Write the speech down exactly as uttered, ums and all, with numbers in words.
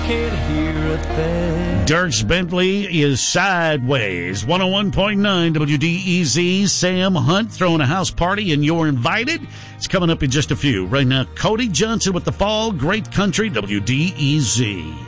can't hear a thing. Dierks Bentley is Sideways. one oh one point nine W D E Z. Sam Hunt throwing a house party, and you're invited. It's coming up in just a few. Right now, Cody Johnson with the Fall. Great Country, W D E Z.